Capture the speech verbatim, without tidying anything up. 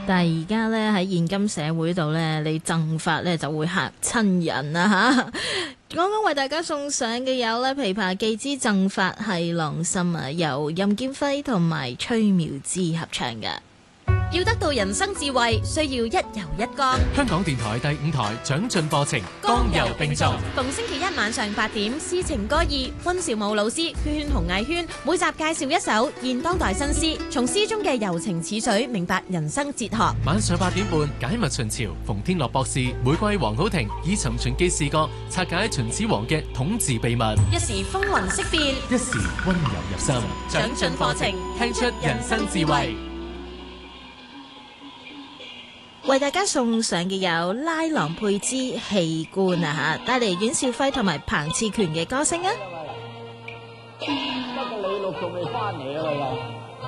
但係而家咧喺現今社會度咧，你贈法咧就會嚇親人啊嚇！剛剛為大家送上嘅有咧《琵琶記之贈法係郎心》啊，由任劍輝同埋崔妙芝合唱嘅。 要得到人生智慧，需要一遊一江。 香港電台第五台長進課程，江遊並重。 逢星期一晚上八點，詩情歌意，溫兆武老師、圈圈同藝圈每集介紹一首現當代新詩，從詩中嘅柔情似水，明白人生哲學。 晚上八點半，解密秦朝，馮天樂博士、玫瑰黃好婷以尋秦記視角拆解秦始皇嘅統治秘密。 一時風雲色變， 一時溫柔入心。 長進課程， 聽出人生智慧。 為大家送上嘅有拉郎配之戲觀啊嚇，帶嚟阮兆輝同埋彭熾權嘅歌聲啊！ 不過李祿仲未翻嚟啊！